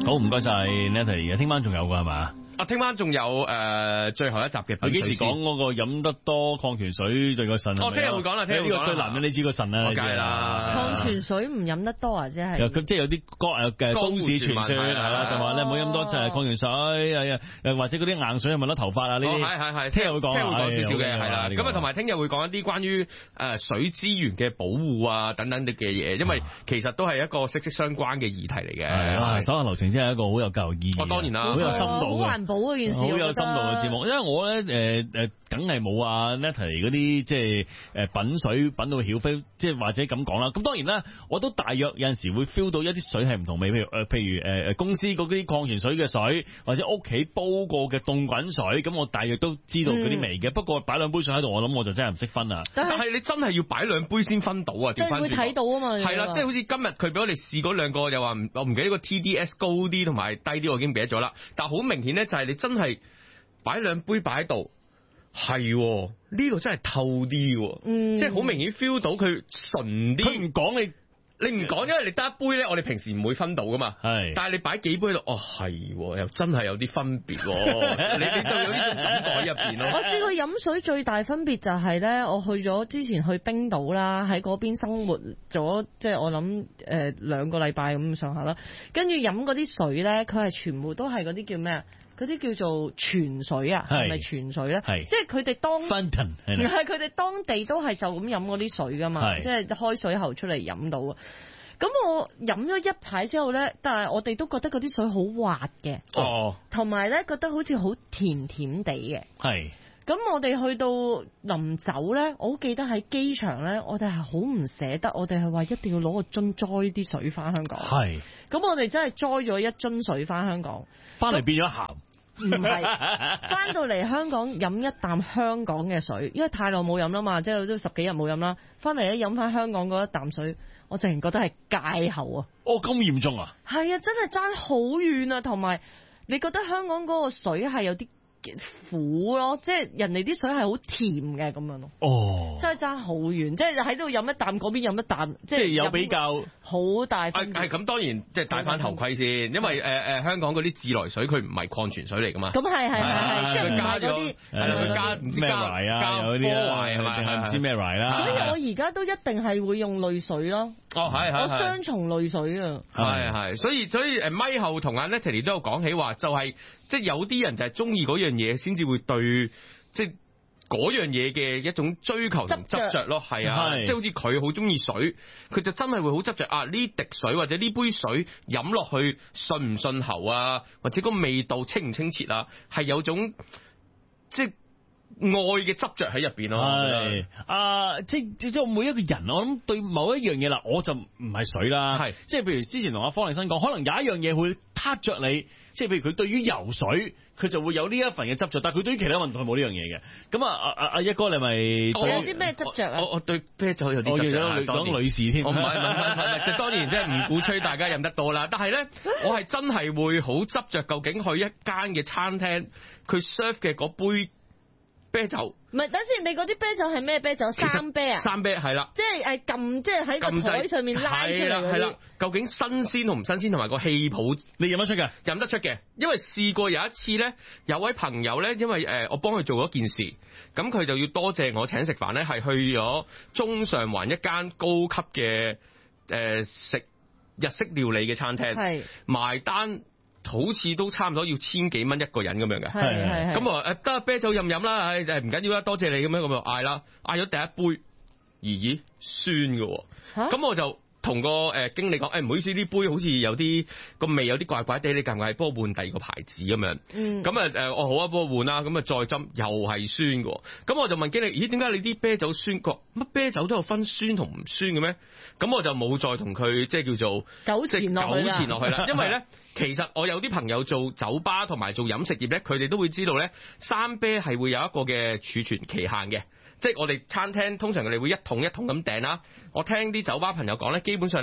好，唔該晒 Natalie 嘅，聽晚仲有噶係嘛？ 聽晚仲有最後一集嘅。 佢幾時講嗰個飲得多礦泉水對個腎？ 聽日會講啦，聽日會講啦。 呢個對男人你知個腎啦， 梗係啦。 礦泉水唔飲得多啊，即係。 即係有啲都市傳說係啦，就話咧唔好飲多就係礦泉水，或者嗰啲硬水係咪甩頭髮啊？呢啲係聽日會講， 聽日會講少少嘅係啦。咁啊，同埋聽日會講一啲關於水資源嘅保護啊等等嘅嘢，因為其實都係一個息息相關嘅議題嚟嘅。 係手下留情真係一個好有教育意義。 當然啦， 好有深度嘅， 好環保嗰件事。 好有深度嘅節目，因為我咧梗係冇啊 Natalie 嗰啲即係品水品到曉飛，即係或者咁講啦。咁當然啦，我都大約有陣時會 feel 到一啲水係唔同味，譬如公司嗰啲礦泉水嘅水，或者屋企煲過嘅凍滾水，咁我大約都知道嗰啲味嘅。不過擺兩杯水喺度，我諗我就真係唔識分啦。 但係你真係要擺兩杯先分到啊！ 即係會睇到啊嘛。係啦， 即係好似今日佢俾我哋試嗰兩個，又話我唔記得個 TDS 高啲同埋低啲，我已經俾咗啦。但係好明顯咧，就係你真係擺兩杯擺喺度。係呢個真係透啲嘅，即係好明顯 feel 到佢純啲。佢唔講你唔講，因為你得一杯咧，我哋平時唔會分到噶嘛。係，但係你擺幾杯喺度，係又真係有啲分別。你就有呢種感覺喺入邊咯。 我試過飲水最大分別就係咧，我之前去冰島啦，喺嗰邊生活咗，即係我諗2個禮拜咁上下啦。跟住飲嗰啲水咧，佢係全部都係嗰啲叫咩啊？嗰啲叫做泉水啊，係咪泉水咧？係，即係佢哋佢哋當地都係就咁飲嗰啲水噶嘛，即係開水喉出嚟飲到啊。咁我飲咗一排之後咧，但係我哋都覺得嗰啲水好滑嘅，同埋咧覺得好似好甜甜地嘅。係。咁我哋去到臨走咧，我好記得喺機場咧，我哋係好唔捨得，我哋係話一定要攞個樽載啲水翻香港。係。咁我哋真係載咗一樽水翻香港， 翻嚟變咗鹹。 唔係，翻到嚟香港飲一啖香港嘅水，因為太耐冇飲啦嘛，即係都10幾日冇飲啦。翻嚟咧飲翻香港嗰一啖水，我淨係覺得係戒口啊！ 哦，咁嚴重啊？係啊，真係爭好遠啊！同埋你覺得香港嗰個水係有啲苦咯，即係人哋啲水係好甜嘅咁樣咯。哦，真係爭好遠，即係喺度飲一啖，嗰邊飲一啖，即係有比較好大分別。 係咁，當然即係戴翻頭盔先，因為香港嗰啲自來水佢唔係礦泉水嚟噶嘛。咁係，即係唔係嗰啲佢加唔知咩懷啊，有啲懷係咪？ 唔知咩懷啦。 所以我而家都一定係會用濾水咯。我雙重濾水啊。 係，所以咪後同阿 Natalie 都有講起話，就係即係有啲人就係中意嗰樣嘢先至會對即係嗰樣嘢嘅一種追求同執着咯。係啊，即係好似佢好中意水，佢就真係會好執着啊！呢滴水或者呢杯水飲落去順唔順喉啊，或者個味道清唔清澈啊，係有種即係愛嘅執着喺入邊咯。 係即係每一個人，我諗對某一樣嘢啦，我就唔係水啦。係即係譬如之前同阿方力申講，可能有一樣嘢會撻着你，即係譬如佢對於游水，佢就會有呢一份嘅執着，但係佢對於其他運動係冇呢樣嘢嘅。咁阿一哥你咪我有啲咩執着啊？ 我對啤酒有啲執着。 我講女士添， 唔係，即係當然即係唔鼓吹大家飲得多啦。但係咧，我係真係會好執着，究竟去一間嘅餐廳，佢 serve 嘅嗰杯啤酒， 唔係，等先，你嗰啲啤酒係咩啤酒？生啤啊？生啤係啦， 即係撳，即係喺個台上面拉出嚟嗰啲。係啦， 究竟新鮮同唔新鮮，同埋個氣泡， 你飲得出嘅？ 飲得出嘅，因為試過有一次咧，有位朋友咧，因為我幫佢做咗件事，咁佢就要多謝我請食飯咧，係去咗中上環一間高級嘅食日式料理嘅餐廳，係埋單。好似都差唔多要1000幾蚊一個人咁樣嘅，係咁啊得啤酒飲啦，唔緊要啦，多謝你咁樣，咁就嗌啦，嗌咗第一杯，咦酸嘅，咁我就同個經理講，唔好意思，呢杯好似有啲個味有啲怪怪地，你介唔介意幫我換第二個牌子咁樣？咁我好啊，幫我換啦，咁啊再斟又係酸嘅，咁我就問經理，咦點解你啲啤酒酸過？乜啤酒都有分酸同唔酸嘅咩？咁我就冇再同佢即係叫做糾纏落去啦， 因為咧。其實我有啲朋友做酒吧同埋做飲食業咧，佢哋都會知道咧，生啤係會有一個嘅儲存期限嘅，即係我哋餐廳通常佢哋會一桶一桶咁訂啦。我聽啲酒吧朋友講咧，基本上咧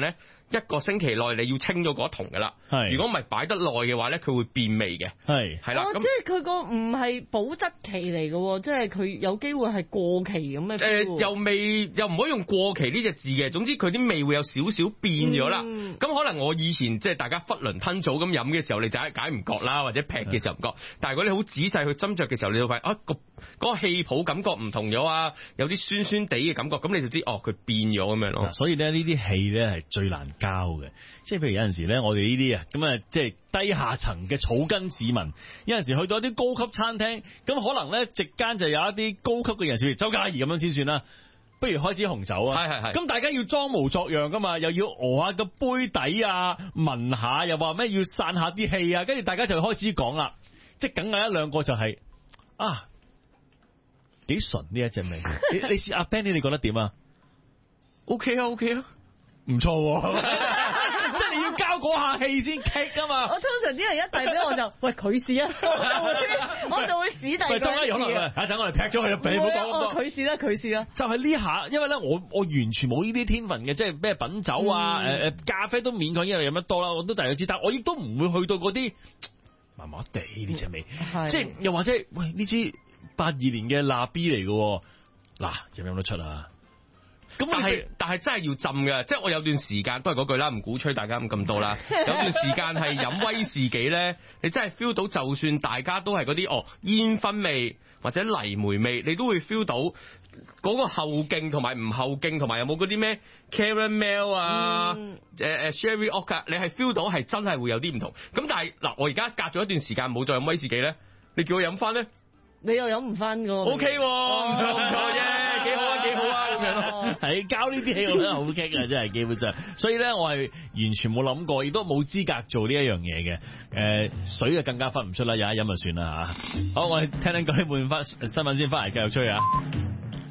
1個星期內你要清咗嗰一桶噶啦。 係如果唔係擺得耐嘅話咧，佢會變味嘅。係啦，咁即係佢個唔係保質期嚟嘅喎，即係佢有機會係過期咁嘅 feel。 又唔可以用過期呢隻字嘅，總之佢啲味會有少少變咗啦。咁可能我以前即係大家忽倫吞棗咁飲嘅時候，你就解唔覺啦，或者劈嘅時候唔覺。但係如果你好仔細去斟酌嘅時候，你就發現嗰個氣泡感覺唔同咗啊，有啲酸酸地嘅感覺，咁你就知佢變咗咁樣咯。 所以咧呢啲氣咧係最難交嘅，即係譬如有陣時咧，我哋呢啲啊咁啊，即係低下層嘅草根市民，有陣時去到一啲高級餐廳，咁可能咧席間就有一啲高級嘅人士，譬如周嘉怡咁樣先算啦。不如開支紅酒啊！ 係。 咁大家要裝模作樣噶嘛，又要熬下個杯底啊，聞下，又話咩要散下啲氣啊，跟住大家就開始講啦，即係梗係一兩個就係幾純呢一隻味。你試阿 Benny 你覺得點啊 ？OK 啊， 唔錯，即係你要交嗰下氣先棘啊嘛。 我通常啲人一遞俾我就喂佢試啊，我就會指遞。 喂，周家有可能啊，等我哋劈咗佢啦，你唔好講咁多。 佢試啦。就係呢下，因為咧我完全冇呢啲天分嘅，即係咩品酒啊，咖啡都勉強因為飲得多啦，我都大約知，但我亦都唔會去到嗰啲麻麻地呢隻味，即係又或者喂呢支82年嘅辣 B 嚟嘅，嗱飲得出啊？ 咁但係真係要浸嘅，即係我有段時間都係嗰句啦，唔鼓吹大家咁多啦。有段時間係飲威士忌咧，你真係 feel 到，就算大家都係嗰啲煙燻味或者泥煤味，你都會 feel 到嗰個後勁同埋唔後勁，同埋有冇嗰啲咩 caramel 啊、sherry oak 啊，你係 feel 到係真係會有啲唔同。咁但係嗱，我而家隔咗一段時間冇再飲威士忌咧，你叫我飲翻咧， 你又飲唔翻㗎 ？O K，唔錯啫。幾好啊咁樣咯， 係交呢啲戲我覺得好激啊，真係基本上，所以咧我係完全冇諗過，亦都冇資格做呢一樣嘢嘅。水就更加分唔出啦，有一飲就算啦嚇。好，我哋聽嗰啲半新聞先，翻嚟繼續吹啊。